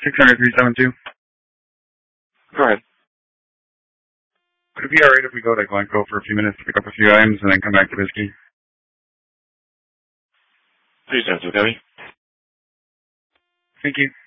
600-372. Go ahead. Would it be alright if we go to Glencoe for a few minutes to pick up a few items and then come back to Bisky? Please answer, Debbie. Thank you.